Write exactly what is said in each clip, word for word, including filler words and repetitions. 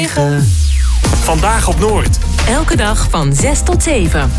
Vandaag op Noord. Elke dag van zes tot zeven.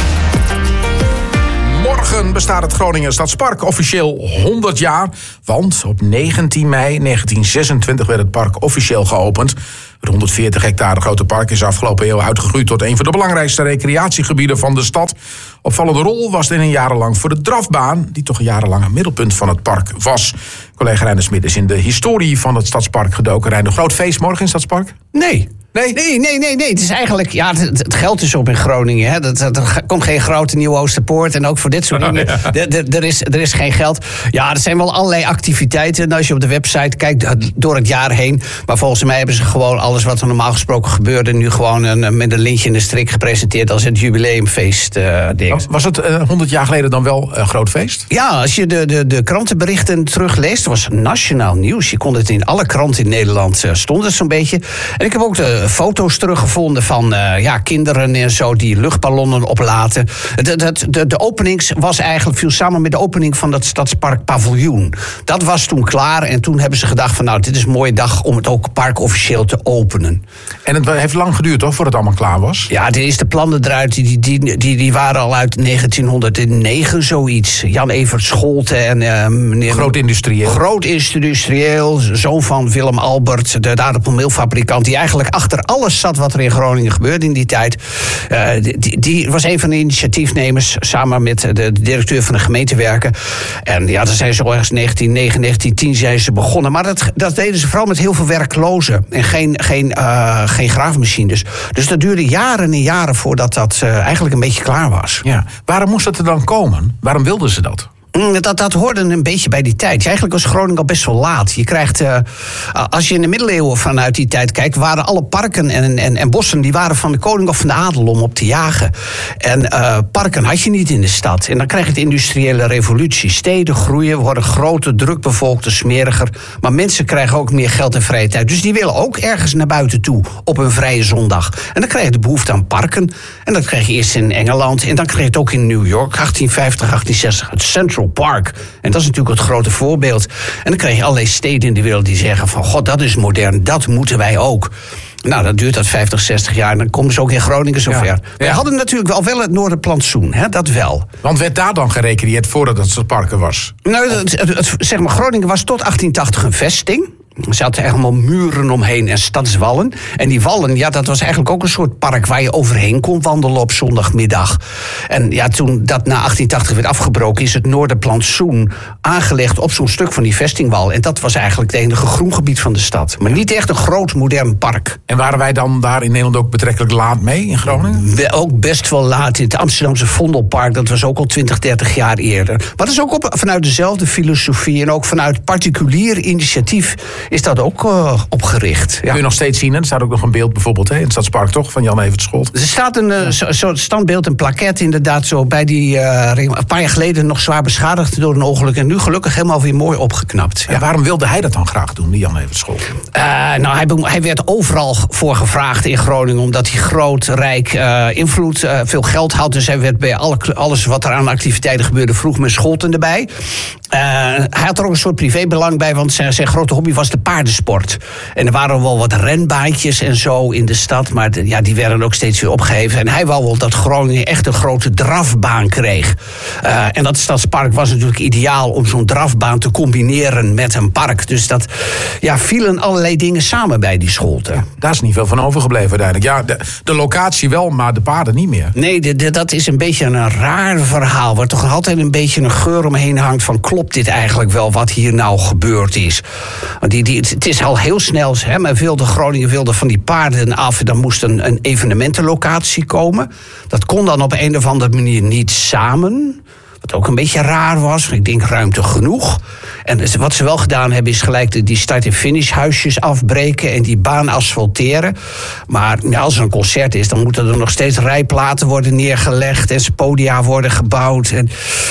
Morgen bestaat het Groningen Stadspark officieel honderd jaar. Want op negentien mei negentien zesentwintig werd het park officieel geopend. Het honderdveertig hectare grote park is afgelopen eeuw uitgegroeid tot een van de belangrijkste recreatiegebieden van de stad. Opvallende rol was het in een jarenlang voor de drafbaan, die toch jarenlang een middelpunt van het park was. Collega Reiner Smit is in de historie van het Stadspark gedoken. Reiner, groot feest morgen in het Stadspark? Nee. Nee, nee, nee, nee, nee. Het is eigenlijk, ja, het, het geld is op in Groningen. Hè. Dat, dat, er komt geen grote nieuwe Oosterpoort. En ook voor dit soort dingen. Oh, ja. de, de, er, is, er is geen geld. Ja, er zijn wel allerlei activiteiten. En als je op de website kijkt door het jaar heen. Maar volgens mij hebben ze gewoon alles wat er normaal gesproken gebeurde. Nu gewoon een, met een lintje in de strik gepresenteerd als het jubileumfeest. Uh, ding. Was het uh, honderd jaar geleden dan wel een groot feest? Ja, als je de, de, de krantenberichten terugleest. Het was nationaal nieuws. Je kon het in alle kranten in Nederland uh, stond het zo'n beetje. En ik heb ook de foto's teruggevonden van uh, ja, kinderen en zo die luchtballonnen oplaten. De, de, de, de openings was eigenlijk, viel samen met de opening van het Stadspark Paviljoen. Dat was toen klaar en toen hebben ze gedacht van nou, dit is een mooie dag om het ook park officieel te openen. En het heeft lang geduurd toch, voordat het allemaal klaar was? Ja, de eerste plannen eruit, die, die, die, die waren al uit negentienhonderdnegen zoiets. Jan Evert Scholten en uh, meneer... Groot industrieel. Groot industrieel, zoon van Willem Albert, de aardappelmeelfabrikant, die eigenlijk achter alles zat wat er in Groningen gebeurde in die tijd. Uh, die, die was een van de initiatiefnemers samen met de, de directeur van de gemeentewerken. En ja, dat zijn ze ergens negentien negen, negentien tien zijn ze begonnen. Maar dat, dat deden ze vooral met heel veel werklozen en geen, geen, uh, geen graafmachines. Dus dat duurde jaren en jaren voordat dat uh, eigenlijk een beetje klaar was. Ja. Waarom moest dat er dan komen? Waarom wilden ze dat? Dat, dat hoorde een beetje bij die tijd. Eigenlijk was Groningen al best wel laat. Je krijgt, uh, als je in de middeleeuwen vanuit die tijd kijkt, waren alle parken en, en, en bossen die waren van de koning of van de adel om op te jagen. En uh, parken had je niet in de stad. En dan krijg je de industriële revolutie. Steden groeien, worden groter, drukbevolkter, smeriger. Maar mensen krijgen ook meer geld en vrije tijd. Dus die willen ook ergens naar buiten toe op een vrije zondag. En dan krijg je de behoefte aan parken. En dat krijg je eerst in Engeland. En dan krijg je het ook in New York, achttien vijftig, achttien zestig, het Central Park. En dat is natuurlijk het grote voorbeeld. En dan krijg je allerlei steden in de wereld die zeggen van god, dat is modern, dat moeten wij ook. Nou, dan duurt dat vijftig, zestig jaar en dan komen ze ook in Groningen zover. Ja. Wij ja. hadden natuurlijk wel, wel het Noorderplantsoen, hè, dat wel. Want werd daar dan gerecreëerd voordat het soort parken was? Nou, het, het, het, zeg maar, Groningen was tot achttien tachtig een vesting. Er zaten helemaal muren omheen en stadswallen. En die wallen, ja, dat was eigenlijk ook een soort park waar je overheen kon wandelen op zondagmiddag. En ja, toen dat na achttien tachtig werd afgebroken, is het Noorderplantsoen aangelegd op zo'n stuk van die vestingwal. En dat was eigenlijk het enige groengebied van de stad. Maar niet echt een groot modern park. En waren wij dan daar in Nederland ook betrekkelijk laat mee in Groningen? We ook best wel laat. In het Amsterdamse Vondelpark, dat was ook al twintig, dertig jaar eerder. Maar dat is ook op, vanuit dezelfde filosofie en ook vanuit particulier initiatief is dat ook uh, opgericht. Ja. Kun je nog steeds zien, er staat ook nog een beeld bijvoorbeeld hè, in het Stadspark toch, van Jan Evert Scholten. Er staat een uh, soort zo standbeeld, een plaquet inderdaad zo bij die uh, ring, een paar jaar geleden nog zwaar beschadigd door een ongeluk en nu gelukkig helemaal weer mooi opgeknapt. Ja. En waarom wilde hij dat dan graag doen, die Jan Evert Scholten? Uh, nou, hij, hij werd overal voor gevraagd in Groningen, omdat hij groot, rijk, uh, invloed, uh, veel geld had. Dus hij werd bij alle, alles wat er aan activiteiten gebeurde, vroeg met Scholten erbij. Uh, hij had er ook een soort privébelang bij, want zijn, zijn grote hobby was de paardensport. En er waren wel wat renbaantjes en zo in de stad, maar de, ja, die werden ook steeds weer opgeheven. En hij wou wel dat Groningen echt een grote drafbaan kreeg. Uh, en dat Stadspark was natuurlijk ideaal om zo'n drafbaan te combineren met een park. Dus dat ja, vielen allerlei dingen samen bij die Scholten. Ja, daar is niet veel van overgebleven uiteindelijk. Ja, de, de locatie wel, maar de paarden niet meer. Nee, de, de, dat is een beetje een raar verhaal, waar toch altijd een beetje een geur omheen hangt van klopt dit eigenlijk wel wat hier nou gebeurd is? Want die, die, het is al heel snel, hè, men wilde, Groningen wilde van die paarden af en dan moest een, een evenementenlocatie komen. Dat kon dan op een of andere manier niet samen. Wat ook een beetje raar was, ik denk ruimte genoeg. En wat ze wel gedaan hebben is gelijk die start- en finishhuisjes afbreken en die baan asfalteren. Maar ja, als er een concert is, dan moeten er nog steeds rijplaten worden neergelegd en podia worden gebouwd. En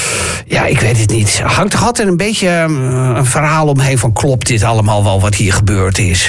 ja, ik weet het niet. Hangt toch altijd een beetje een verhaal omheen van klopt dit allemaal wel wat hier gebeurd is?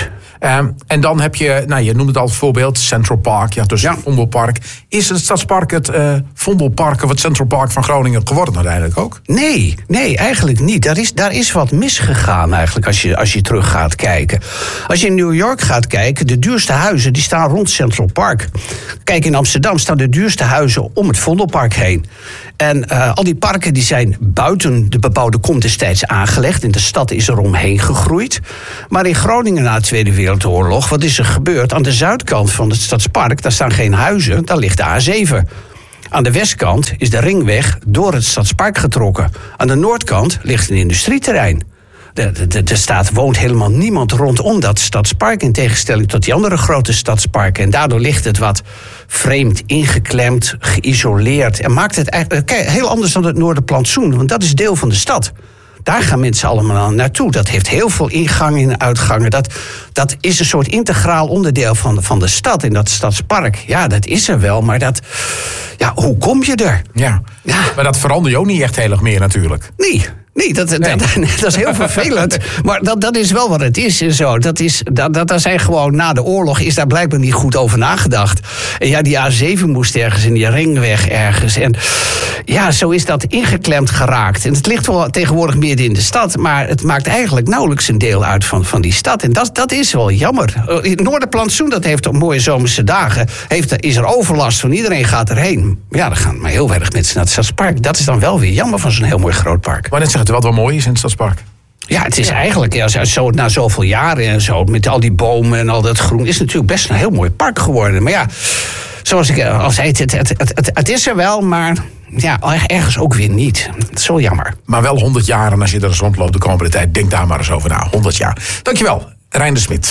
Um, en dan heb je, nou, je noemde het al het voorbeeld, Central Park. Ja, dus Ja. het Vondelpark. Is het Stadspark het uh, Vondelpark of het Central Park van Groningen geworden uiteindelijk ook? Nee, nee, eigenlijk niet. Daar is, daar is wat misgegaan eigenlijk als je, als je terug gaat kijken. Als je in New York gaat kijken, de duurste huizen die staan rond Central Park. Kijk, in Amsterdam staan de duurste huizen om het Vondelpark heen. En uh, al die parken die zijn buiten de bebouwde kom destijds aangelegd. En de stad is er omheen gegroeid. Maar in Groningen na de Tweede Wereldoorlog, wat is er gebeurd? Aan de zuidkant van het Stadspark, daar staan geen huizen, daar ligt de A zeven. Aan de westkant is de ringweg door het Stadspark getrokken. Aan de noordkant ligt een industrieterrein. Er staat, woont helemaal niemand rondom dat Stadspark, in tegenstelling tot die andere grote stadsparken. En daardoor ligt het wat vreemd, ingeklemd, geïsoleerd. En maakt het eigenlijk kijk, heel anders dan het Noorderplantsoen, want dat is deel van de stad. Daar gaan mensen allemaal naartoe. Dat heeft heel veel ingangen en uitgangen. Dat, dat is een soort integraal onderdeel van, van de stad. En dat Stadspark, ja, dat is er wel. Maar dat, ja, hoe kom je er? Ja, Ja. maar dat verandert je ook niet echt heel erg meer natuurlijk. Nee. Nee, dat, Nee. Dat, dat is heel vervelend. Maar dat, dat is wel wat het is en zo. Dat is, dat, dat, daar zijn gewoon na de oorlog is daar blijkbaar niet goed over nagedacht. En ja, die A zeven moest ergens in die ringweg ergens. En ja, zo is dat ingeklemd geraakt. En het ligt wel tegenwoordig midden in de stad, maar het maakt eigenlijk nauwelijks een deel uit van, van die stad. En dat, dat is wel jammer. Het Noorderplantsoen, dat heeft op mooie zomerse dagen, heeft, is er overlast van iedereen gaat erheen. Ja, dan gaan maar heel weinig mensen naar het Stadspark. Dat is dan wel weer jammer van zo'n heel mooi groot park. Maar net zeggen, wat wel mooi is in het Stadspark. Ja, het is eigenlijk, ja, zo, na zoveel jaren en zo, met al die bomen en al dat groen, is het natuurlijk best een heel mooi park geworden. Maar ja, zoals ik al zei, het, het, het, het, het is er wel, maar ja, ergens ook weer niet. Het is wel jammer. Maar wel honderd jaar en als je er eens rondloopt de komende tijd, denk daar maar eens over na. honderd jaar. Dankjewel, Rijn de Smit.